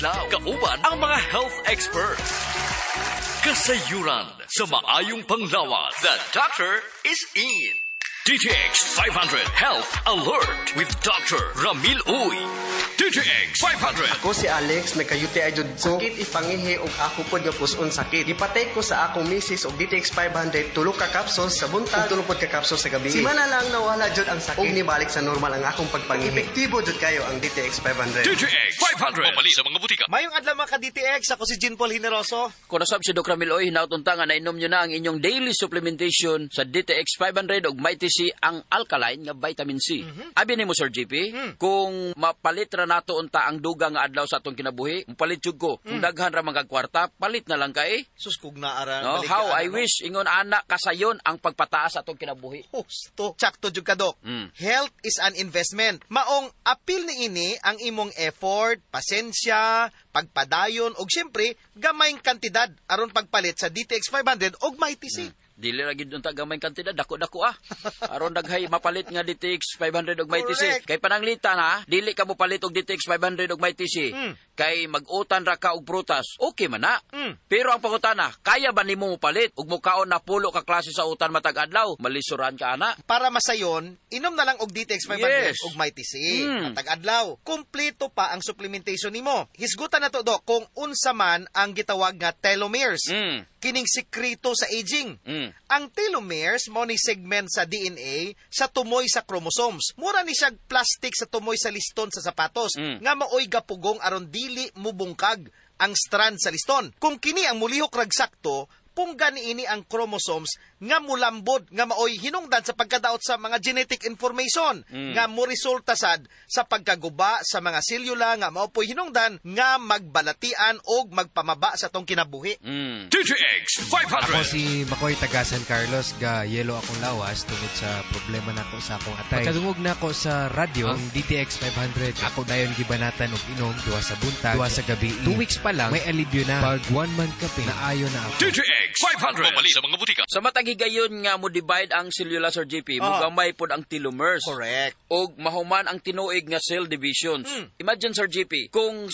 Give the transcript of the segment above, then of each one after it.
Kauban ang mga health experts. Kasayuran sa maayong panglawas. The doctor is in. DTX 500 Health Alert with Dr. Ramil Uy. DTX 500. Ako si Alex, nagkayuti ay jud ko. Sakit ipangihi og ako pod nga puson sakit. Ipatay ko sa akong misis og DTX 500 tulo ka capsules sa buntag, tulo pod ka capsules sa gabi. Simana lang nawala jud ang sakit. Og nibalik sa normal ang akong pagpangihi. Epektibo jud kayo ang DTX 500. DTX 500. Pabali sa mga butika. Mayong adlaw mga ka-DTX, ako si Jean Paul Hineroso. Kung nasab si Dr. Ramil Uy, hinautunta nga nainom nyo na ang inyong daily supplementation sa DTX 500 og Mighty C ang alkaline nga vitamin C. Abi nimo Sir GP, kung mapalit ra nato unta ang duga nga adlaw sa atong kinabuhi, mapalit jud ko. Kung daghan ra mga kwarta, palit na lang kay. Sus kug naara. No, how I wish ingon ana kasayon ang pagpataas sa atong kinabuhi. Husto. Tsakto jud ka, Dok. Health is an investment. Maong apil ni ini ang imong effort, pasensya, pagpadayon og syempre gamayng kantidad aron pagpalit sa DTX 500 og Mighty C. Dili ra gid unta gamay kantidad, dako-dako aron daghay mapalit nga DTX 500 og Mighty C. Kay pananglitan ha, dili ka mo palit og DTX 500 og Mighty C. Kay mag-utan ra ka og prutas, okay man na. Pero ang pangutana, kaya ba nimo mo palit ug mukaon na pulo ka klase sa utan matag adlaw? Malisuran ka ana. Para masayon, inom na lang og DTX 500 og Mighty C. Matag adlaw. Kumpleto pa ang supplementation nimo. Hisgutan na to, Dok, kung unsa man ang gitawag nga telomeres. Kining sekreto sa aging. Ang telomeres mo ni segment sa DNA sa tumoy sa chromosomes. Mura ni siyag plastic sa tumoy sa liston sa sapatos nga maoy gapugong aron dili mubungkag ang strand sa liston. Kung kini ang mulihok rag sakto, punggan ini ang chromosomes nga mulambod nga maoy hinungdan sa pagkadaot sa mga genetic information nga mo resulta sad sa pagkaguba sa mga selula nga maopoy hinungdan nga magbalatian og magpamaba sa tong kinabuhi. DTX 500. Ako si Makoy taga San Carlos, ga yelo akong lawas tungod sa problema nako sa akong atay. Pagkadungog nako sa radyo ang DTX 500, ako dayon gibanatan og inom duwa sa buntag, duwa sa gabi. 2 weeks pa lang may alibyo na. Pag 1 month kape naayo na ako. DTX 500. Pabali sa mga butika. Sa matag higayon nga mo divide ang cellula Sir GP, mugamay pod ang telomeres. Correct. Og mahuman ang tinuig nga cell divisions. Imagine Sir GP, kung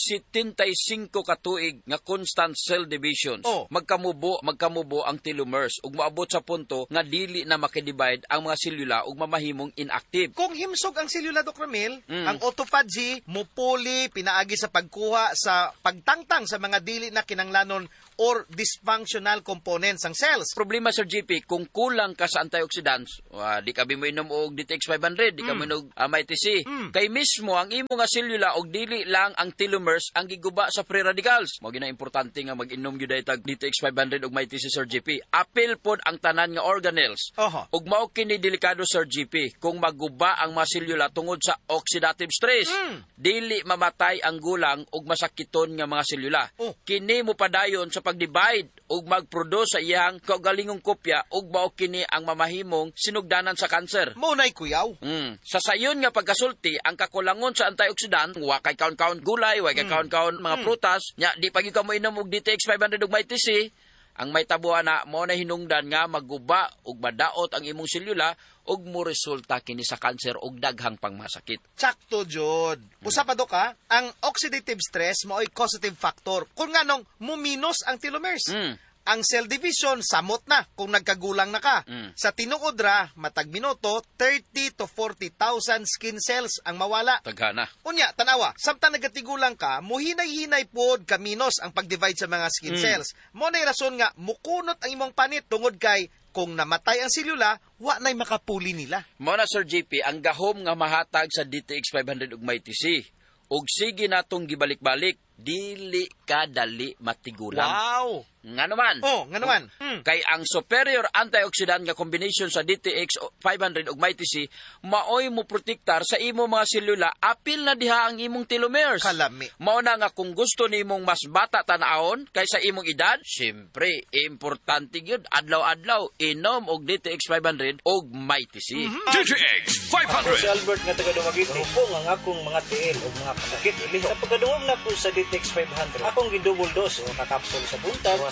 75 ka tuig nga constant cell divisions, magkamubo ang telomeres ug maabot sa punto nga dili na makidivide ang mga selula ug mamahimong inactive. Kung himsog ang selula, Dr. Ramil, ang autophagy mupuli pinaagi sa pagkuha sa pagtangtang sa mga dili na kinanglanon or dysfunctional components ng cells. Problema Sir GP, kung kulang ka sa antioxidants, di ka mo inom og DTX 500, di ka mo inom Mighty C. Kay mismo ang imo nga selula og dili lang ang telomeres ang giguba sa free radicals. Mao gina importante nga mag-inom gyud tag DTX 500 og Mighty C Sir GP. Apil pod ang tanan nga organelles. Ug mao kini delikado Sir GP kung maguba ang mga selula tungod sa oxidative stress. Dili mamatay ang gulang ug masakiton nga mga selula. Kini mo padayon sa pag-divide ug mag-produce sa iyang kaugalingong kopya ug mao kini ang mamahimong sinugdanan sa kanser. Mao nay kuyaw. Sa sayon nga pagkasulti, ang kakulangon sa antioxidant, wa kay kaon-kaon gulay, wa kay kaon-kaon mga prutas, nya di pagi ka mo inom og DTX 500 ug Mighty C, ang may tabuhan na mo na hinungdan nga maguba ug madaot ang imong selula ug mo resulta kini sa kanser ug daghang pangmasakit. Sakto jud. Usa pa, Dok, ang oxidative stress mao'y causative factor. Kung nganong muminos ang telomeres. Ang cell division samot na kung nagkagulang na ka. Sa tinuod ra matag minuto 30 to 40,000 skin cells ang mawala. Taghana. Unya, tanawa, samtang nagatigulang ka, muhinay-hinay pod kaminos ang pag-divide sa mga skin cells. Mo nay rason nga mukunot ang imong panit tungod kay kung namatay ang selula, wa na'y makapuli nila. Mao na Sir GP, ang gahom nga mahatag sa DTX 500 ug Mighty C. Ug sige natong gibalik-balik, dili ka dali matigulang. Wow! Nga naman. Nga naman. Kay ang superior antioxidant nga combination sa DTX 500 ug Mighty C, maoy mo protektar sa imo mga selula apil na diha ang imong telomeres. Kalami. Mao na nga kung gusto nimong mas bata tanaon kaysa imong edad, syempre importante gyud adlaw-adlaw inom og DTX 500 ug Mighty C. DTX 500. Ako si Albert nga taga Dumaguete. Ko nga akong mga tiil o mga pasakit. Sa pagkadungog na ko sa DTX 500, akong gidouble dose o kakapsule sa buntag,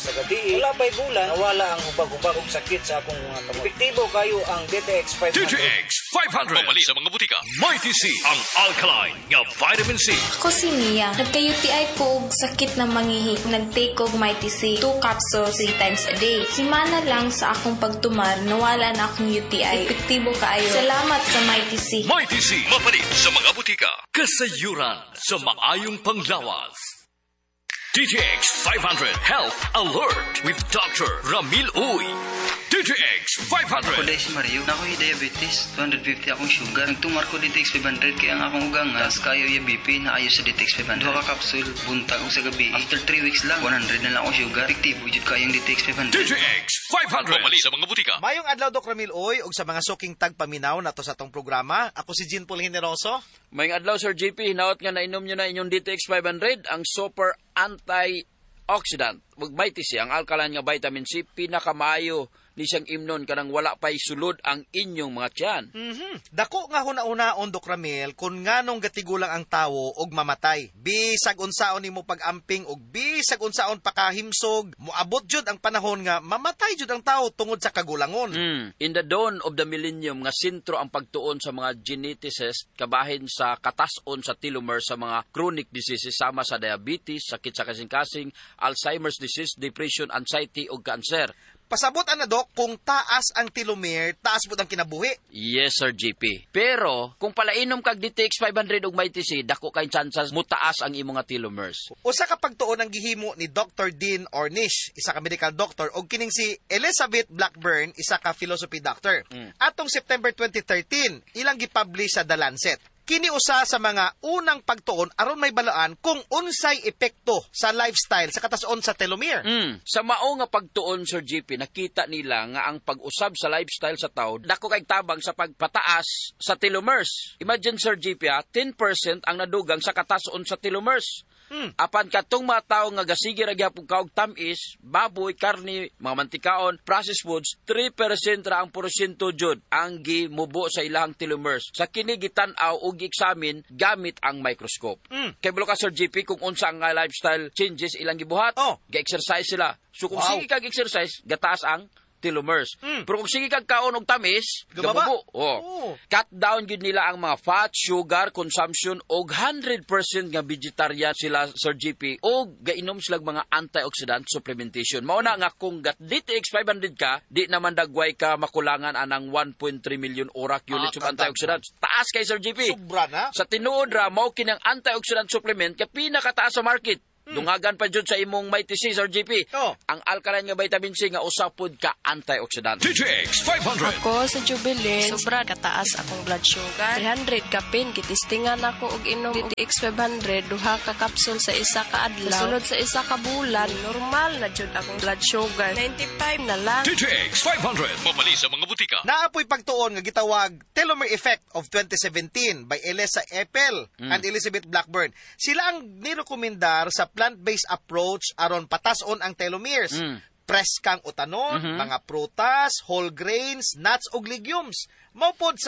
sa gabi. Wala pa'y bulan, nawala ang hubag-hubag og sakit sa akong mga kamot. Epektibo kayo ang DTX 500. DTX 500. Mabali sa mga butika. Mighty C, ang alkaline nga vitamin C. Ako si Mia. Nagka-UTI ko og sakit na mangihi. Nag-take og Mighty C 2 capsules 3 times a day. Simana lang sa akong pagtumar, nawala na akong UTI. Epektibo kaayo. Salamat sa Mighty C. Mighty C, mapalit sa mga butika. Kasayuran sa maayong panglawas. DTX 500 Health Alert with Dr. Ramil Uy. DTX 500. Ako dahil si Mario, na ako'y diabetes, 250 akong sugar. Nagtumar ko DTX 500 kaya ang akong ugang tas kayo yung BP na ayos sa DTX 500. Duha ka kapsul, buntag o sa gabi. After 3 weeks lang, 100 na lang akong sugar. Epektibo jud kayong DTX 500. DTX 500. Mabali sa mga butika. Mayong adlaw, Dr. Ramil Uy, ug sa mga suking tagpaminaw na to sa tong programa. Ako si Jean Paul Generoso. Mayong adlaw, Sir JP, hinaot nga nainom nyo na inyong DTX 500, ang super antioxidant. Mighty C, ang alkaline nga vitamin C, pinakamayo ni siyang imnon kanang wala pa'y sulod ang inyong mga tiyan. Dako nga huna-unaon, Dok Ramil, kung nganong gatigulang ang tawo og mamatay. Bisag unsaon nimo pag-amping og bisag unsaon pakahimsog, moabot jud ang panahon nga mamatay jud ang tawo tungod sa kagulangon. In the dawn of the millennium, nga sentro ang pagtuon sa mga geneticists kabahin sa katason sa telomere sa mga chronic diseases sama sa diabetes, sakit sa kasing-kasing, Alzheimer's disease, depression, anxiety ug cancer. Pasabot na, Dok, kung taas ang telomere, taas po ang kinabuhi. Yes, Sir GP. Pero, kung palainom kag DTX 500 ug Mighty C, dako kay chances mutaas ang imong nga telomeres. Usa ka pagtuon ang gihimo ni Dr. Dean Ornish, isa ka medical doctor, og kining si Elizabeth Blackburn, isa ka philosophy doctor. Atong September 2013, ilang gipublish sa The Lancet. Kini usa sa mga unang pagtuon aron may balaan kung unsay epekto sa lifestyle sa katason sa telomere. Sa mao nga pagtuon, Sir GP, nakita nila nga ang pag-usab sa lifestyle sa tao dako kay tabang sa pagpataas sa telomeres. Imagine, Sir GP, 10% ang nadugang sa katason sa telomeres. Apan katong mga tao nga gasige ra gyapon kaog tamis, baboy, karne, mga mantikaon, processed foods, 3% ra ang porsyento jud ang gimubo sa ilahang telomeres. Sa kini gitan-aw ug gi-examine gamit ang microscope. Kay bulo ka, Sir GP, kung unsa ang lifestyle changes ilang gibuhat, ga-exercise sila. So kung sige kag exercise, gataas ang telomeres. Pero kung sige kag kaon og tamis, gamubo. Cut down gid nila ang mga fat, sugar consumption og 100% nga vegetarian sila, Sir GP, og gainom sila mga antioxidant supplementation. Mao na nga kung DTX 500 ka, di naman dagway ka makulangan anang 1.3 million ORAC units of antioxidants. Taas kay, Sir GP. Sobra na. Sa tinuod ra mao kinang antioxidant supplement kay pinakataas sa market. Dungagan pa jud sa imong Mighty C, Sir GP. Ang alkaline nga vitamin C nga usapod ka antioxidant. DTX 500. Ako sa Jubilee, sobra kataas akong blood sugar. 300 kapin, kitistingan ako og inom DTX 500, duha ka kapsul sa isa ka adlaw. Sulod sa isa ka bulan, normal na jud akong blood sugar. 95 na lang. DTX 500. Mabali sa mga butika. Naapoy pagtuon nga gitawag Telomere Effect of 2017 by Elisa Eppel and Elizabeth Blackburn. Sila ang nirekomendar sa plant-based approach aron patason ang telomeres. Preskang utanon, mga prutas, whole grains, nuts ug legumes. Maupod sa